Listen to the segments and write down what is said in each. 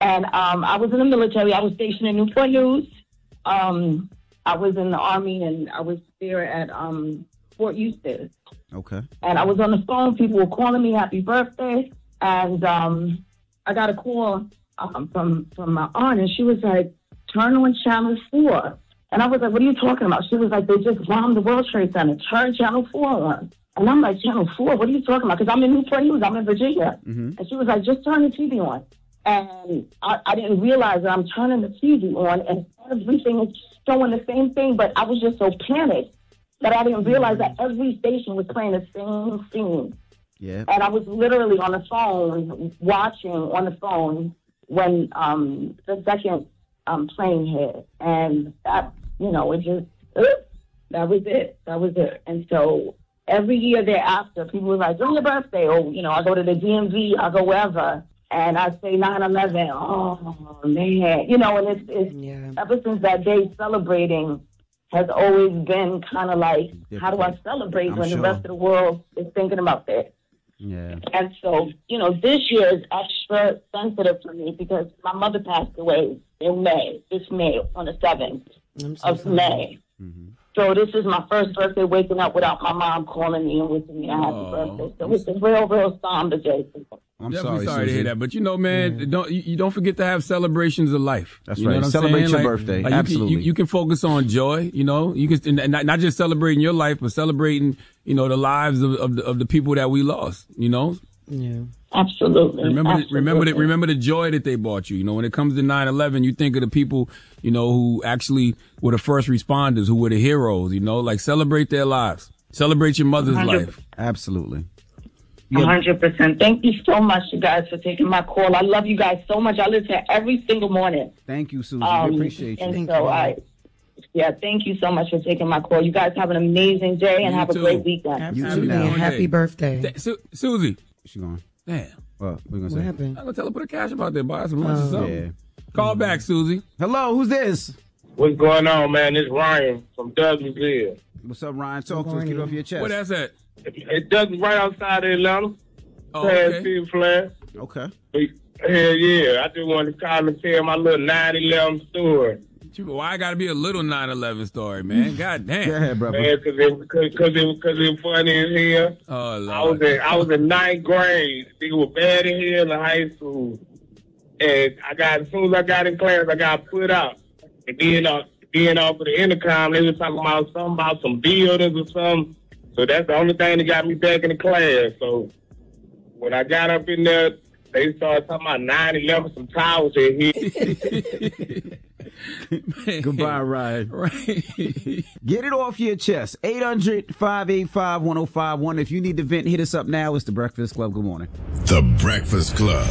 And I was in the military. I was stationed in Newport News. I was in the Army, and I was there at Fort Eustis. Okay. And I was on the phone. People were calling me happy birthday. And I got a call from my aunt, and she was like, turn on Channel 4. And I was like, what are you talking about? She was like, they just bombed the World Trade Center. Turn Channel 4 on. And I'm like, Channel 4? What are you talking about? Because I'm in Newport News. I'm in Virginia. Mm-hmm. And she was like, just turn the TV on. And I didn't realize that I'm turning the TV on, and everything is showing the same thing. But I was just so panicked that I didn't realize that every station was playing the same scene. Yeah. And I was literally on the phone, watching on the phone when the second plane hit. And that, it just, that was it. That was it. And so every year thereafter, people were like, when's your birthday? Or, I go to the DMV, I go wherever, and I say 9/11. Oh, man. And it's ever since that day, celebrating has always been kind of like, how do I celebrate when the rest of the world is thinking about that? Yeah. And so, this year is extra sensitive for me because my mother passed away in this May, on the 7th of May. Mm-hmm. So this is my first birthday waking up without my mom calling me and wishing me a happy birthday. So it's a real, real somber day. I'm definitely sorry Susie. to hear that, but man, don't forget to have celebrations of life. That's you know right. what I'm Celebrate saying? your birthday. Absolutely. You can focus on joy. You can not just celebrating your life, but celebrating the lives of the people that we lost. Yeah. Absolutely. Remember the joy that they brought you. When it comes to 9/11, you think of the people who actually were the first responders, who were the heroes. Like celebrate their lives, celebrate your mother's 100%. life. Absolutely. 100%. Thank you so much, you guys, for taking my call. I love you guys so much. I listen every single morning. Thank you, Susie. We appreciate you. And thank you so much for taking my call. You guys have an amazing day and have a great weekend. Absolutely. You too now. Happy birthday. Susie. She gone. Damn. What we gonna say? Happened? I'm gonna tell her put a cash up out there, buy some lunch or something. Yeah. Call back, Susie. Hello, who's this? What's going on, man? It's Ryan from Douglasville. What's up, Ryan? Talk to us. Get it off your chest. What that's at? It's Douglas right outside of Atlanta. Oh, okay. Flair. Okay. Hell yeah. I just wanted to call and tell my little 9/11 story. Why I gotta be a little 9/11 story, man? God damn. Go ahead, brother. Man, because it was funny as hell. Oh, Lord. I was in 9th grade. It was bad as hell in high school. And as soon as I got in class, I got put out. And then off of the intercom, they were talking about something about some buildings or something. So that's the only thing that got me back in the class. So when I got up in there, they started talking about 9/11, some towers that hit. Goodbye, Ryan. Right. Get it off your chest. 800-585-1051. If you need to vent, hit us up now. It's The Breakfast Club. Good morning. The Breakfast Club.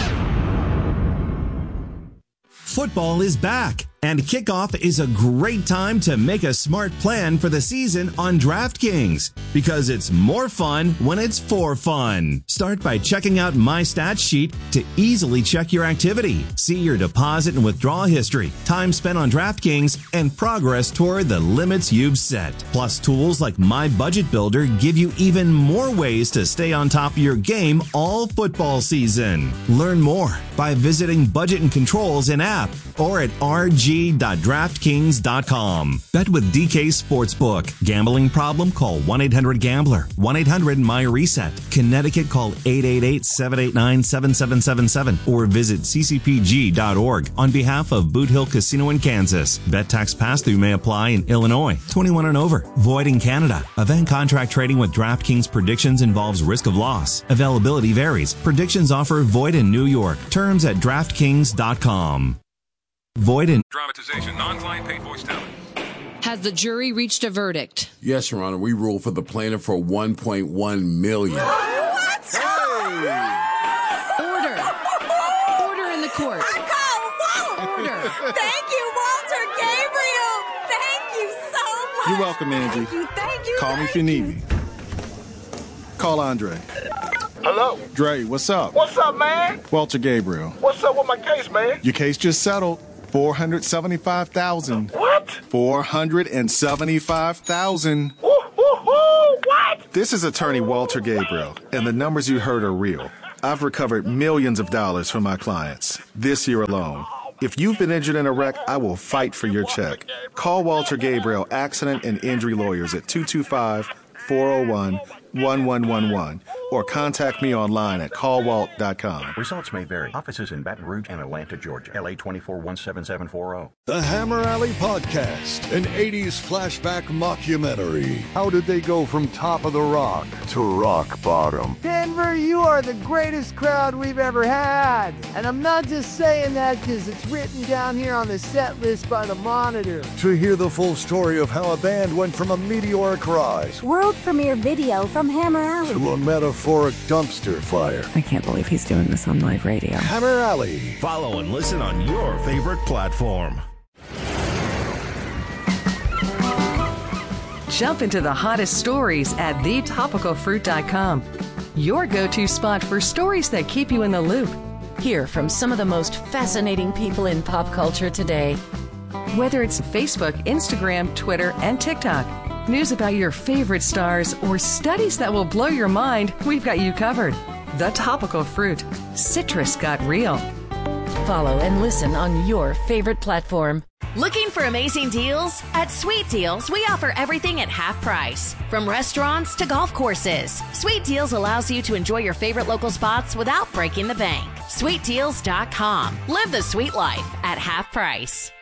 Football is back, and kickoff is a great time to make a smart plan for the season on DraftKings, because it's more fun when it's for fun. Start by checking out My Stats Sheet to easily check your activity, see your deposit and withdrawal history, time spent on DraftKings, and progress toward the limits you've set. Plus, tools like My Budget Builder give you even more ways to stay on top of your game all football season. Learn more by visiting Budget and Controls in app or at rg.draftkings.com. Bet with DK Sportsbook. Gambling problem? Call 1-800-GAMBLER. 1-800-MY-RESET. Connecticut, call 888-789-7777 or visit ccpg.org on behalf of Boot Hill Casino in Kansas. Bet tax pass-through may apply in Illinois. 21 and over. Void in Canada. Event contract trading with DraftKings predictions involves risk of loss. Availability varies. Predictions offer void in New York. Terms at DraftKings.com. Void in dramatization, non-client paid voice talent. Has the jury reached a verdict? Yes, Your Honor. We ruled for the plaintiff for $1.1 million. What? Hey! Order in the court. Order. Thank you, Walter Gabriel. Thank you so much. You're welcome, Angie. Thank you. Call me if you need me. Call Andre. Hello? Dre, what's up? What's up, man? Walter Gabriel. What's up with my case, man? Your case just settled. $475,000. What? $475,000. What? This is attorney Walter Gabriel, and the numbers you heard are real. I've recovered millions of dollars from my clients this year alone. If you've been injured in a wreck, I will fight for your check. Call Walter Gabriel Accident and Injury Lawyers at 225-401-1111 or contact me online at callwalt.com. Results may vary. Offices in Baton Rouge and Atlanta, Georgia. LA 2417740. The Hammer Alley Podcast, an 80s flashback mockumentary. How did they go from top of the rock to rock bottom? Denver, you are the greatest crowd we've ever had. And I'm not just saying that because it's written down here on the set list by the Monitor. To hear the full story of how a band went from a meteoric rise, world premiere video from Hammer Alley, to a metaphoric dumpster fire. I can't believe he's doing this on live radio. Hammer Alley. Follow and listen on your favorite platform. Jump into the hottest stories at thetopicalfruit.com. Your go-to spot for stories that keep you in the loop. Hear from some of the most fascinating people in pop culture today. Whether it's Facebook, Instagram, Twitter, and TikTok, news about your favorite stars, or studies that will blow your mind, we've got you covered. The Topical Fruit. Citrus got real. Follow and listen on your favorite platform. Looking for amazing deals? At Sweet Deals, we offer everything at half price. From restaurants to golf courses, Sweet Deals allows you to enjoy your favorite local spots without breaking the bank. SweetDeals.com. Live the sweet life at half price.